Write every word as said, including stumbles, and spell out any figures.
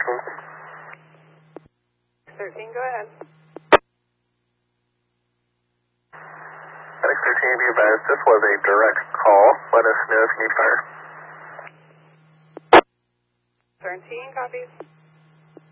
thirteen. thirteen, go ahead. FedEx thirteen, be advised, this was a direct call. Let us know if you need fire. thirteen, copies.